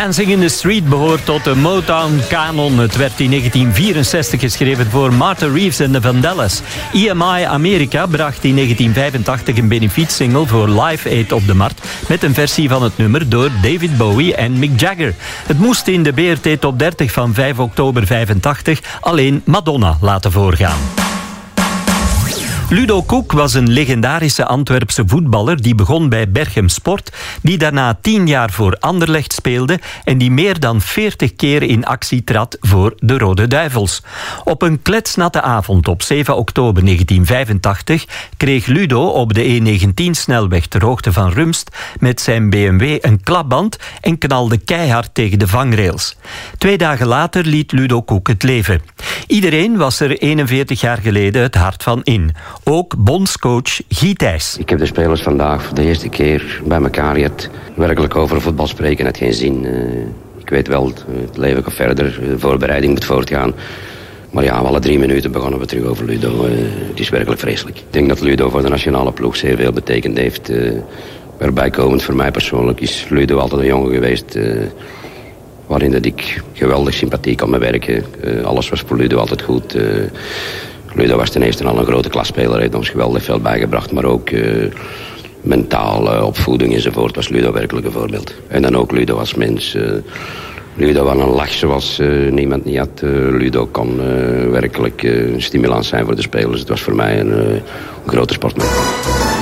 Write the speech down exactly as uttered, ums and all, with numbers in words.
Dancing in the Street behoort tot de Motown-kanon. Het werd in negentien vierenzestig geschreven voor Martha Reeves en de Vandellas. E M I Amerika bracht in negentien vijfentachtig een benefietsingle voor Live Aid op de markt met een versie van het nummer door David Bowie en Mick Jagger. Het moest in de B R T Top dertig van vijf oktober vijfentachtig alleen Madonna laten voorgaan. Ludo Koek was een legendarische Antwerpse voetballer die begon bij Berchem Sport, die daarna tien jaar voor Anderlecht speelde en die meer dan veertig keer in actie trad voor de Rode Duivels. Op een kletsnatte avond op zeven oktober negentien vijfentachtig kreeg Ludo op de E negentien-snelweg ter hoogte van Rumst met zijn B M W een klapband en knalde keihard tegen de vangrails. Twee dagen later liet Ludo Koek het leven. Iedereen was er eenenveertig jaar geleden het hart van in. Ook bondscoach Guy Thijs. Ik heb de spelers vandaag voor de eerste keer bij elkaar gehad. Werkelijk over voetbal spreken had geen zin. Uh, ik weet wel, het leven gaat verder. De voorbereiding moet voortgaan. Maar ja, alle drie minuten begonnen we terug over Ludo. Uh, het is werkelijk vreselijk. Ik denk dat Ludo voor de nationale ploeg zeer veel betekend heeft. Uh, erbij komend voor mij persoonlijk is Ludo altijd een jongen geweest... Uh, waarin dat ik geweldig sympathiek kon me werken. Uh, alles was voor Ludo altijd goed... Uh, Ludo was ten eerste al een grote klasspeler, heeft ons geweldig veel bijgebracht, maar ook uh, mentaal, uh, opvoeding enzovoort was Ludo werkelijk een voorbeeld. En dan ook Ludo als mens. Uh, Ludo had een lach zoals uh, niemand niet had. Uh, Ludo kon uh, werkelijk uh, stimulans zijn voor de spelers. Het was voor mij een, uh, een grote sportman.